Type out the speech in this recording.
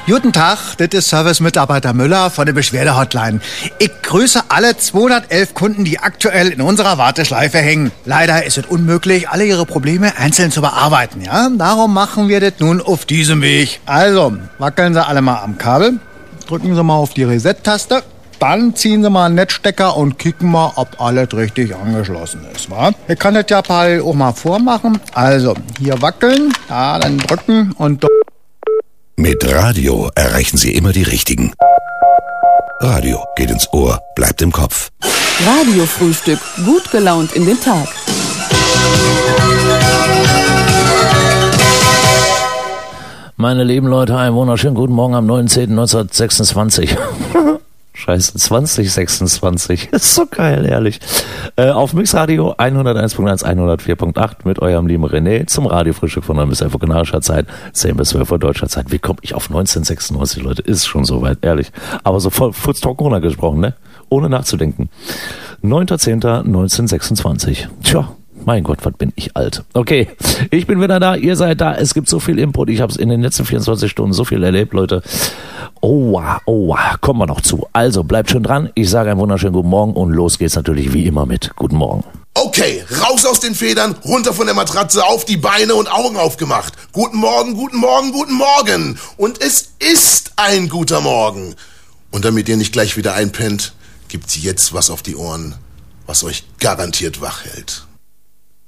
Guten Tag, das ist Service-Mitarbeiter Müller von der Beschwerde-Hotline. Ich grüße alle 211 Kunden, die aktuell in unserer Warteschleife hängen. Leider ist es unmöglich, alle ihre Probleme einzeln zu bearbeiten, ja? Darum machen wir das nun auf diesem Weg. Also, wackeln Sie alle mal am Kabel, drücken Sie mal auf die Reset-Taste, dann ziehen Sie mal einen Netzstecker und kicken mal, ob alles richtig angeschlossen ist, wa? Ich kann das ja parallel auch mal vormachen. Also, hier wackeln, da dann drücken und... Mit Radio erreichen Sie immer die Richtigen. Radio geht ins Ohr, bleibt im Kopf. Radiofrühstück, gut gelaunt in den Tag. Meine lieben Leute, einen wunderschönen guten Morgen am 9.10.1926. Scheiße, 2026. Ist so geil, ehrlich. Auf Mixradio 101.1, 104.8 mit eurem lieben René zum Radiofrühstück von 9 bis 11 Uhr kanadischer Zeit, 10 bis 12 Uhr deutscher Zeit. Wie komme ich auf 1996, Leute? Ist schon soweit, ehrlich. Aber so voll futztrocken runtergesprochen, ne? Ohne nachzudenken. 9.10.1926. Tja. Mein Gott, was bin ich alt. Okay, ich bin wieder da, ihr seid da, es gibt so viel Input, ich habe es in den letzten 24 Stunden so viel erlebt, Leute. Oh, kommen wir noch zu. Also, bleibt schön dran, ich sage einen wunderschönen guten Morgen und los geht's natürlich wie immer mit Guten Morgen. Okay, raus aus den Federn, runter von der Matratze, auf die Beine und Augen aufgemacht. Guten Morgen, guten Morgen, guten Morgen. Und es ist ein guter Morgen. Und damit ihr nicht gleich wieder einpennt, gibt's jetzt was auf die Ohren, was euch garantiert wach hält.